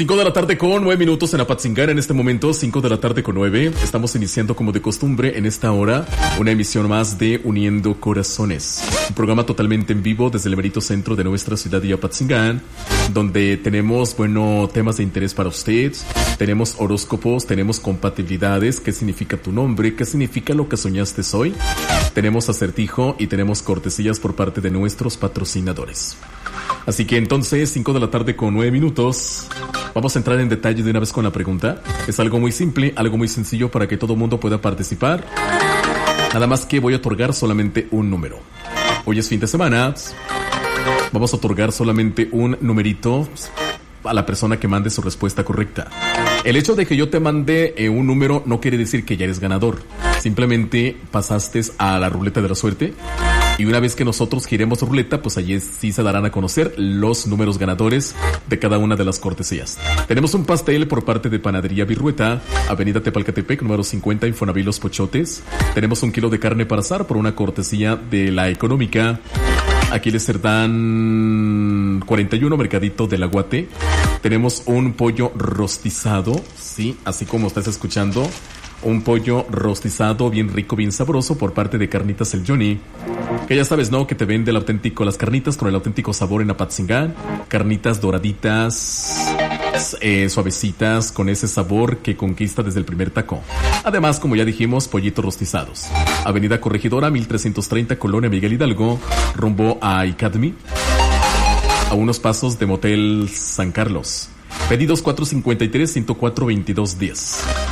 5 de la tarde con 9 minutos en Apatzingán. En este momento, 5 de la tarde con 9. Estamos iniciando como de costumbre en esta hora una emisión más de Uniendo Corazones. Un programa totalmente en vivo desde el merito centro de nuestra ciudad de Apatzingán, donde tenemos, temas de interés para usted. Tenemos horóscopos, tenemos compatibilidades, qué significa tu nombre, qué significa lo que soñaste hoy. Tenemos acertijo y tenemos cortesías por parte de nuestros patrocinadores. Así que entonces, 5 de la tarde con 9 minutos. Vamos a entrar en detalle de una vez con la pregunta. Es algo muy simple, algo muy sencillo para que todo el mundo pueda participar. Nada más que voy a otorgar solamente un número. Hoy es fin de semana. Vamos a otorgar solamente un numerito a la persona que mande su respuesta correcta. El hecho de que yo te mande un número no quiere decir que ya eres ganador. Simplemente pasaste a la ruleta de la suerte. Y una vez que nosotros giremos ruleta, pues allí sí se darán a conocer los números ganadores de cada una de las cortesías. Tenemos un pastel por parte de Panadería Virrueta, Avenida Tepalcatepec, número 50, Infonavit Los Pochotes. Tenemos 1 kilo de carne para asar por una cortesía de La Económica. Aquí les dan 41, Mercadito del Aguate. Tenemos un pollo rostizado, sí, así como estás escuchando. Un pollo rostizado bien rico, bien sabroso por parte de Carnitas El Johnny. Que ya sabes, ¿no? Que te vende las carnitas con el auténtico sabor en Apatzingán. Carnitas doraditas, suavecitas, con ese sabor que conquista desde el primer taco. Además, como ya dijimos, pollitos rostizados. Avenida Corregidora, 1330, Colonia Miguel Hidalgo, rumbo a Icadmi, a unos pasos de Motel San Carlos. Pedidos 453-104-2210.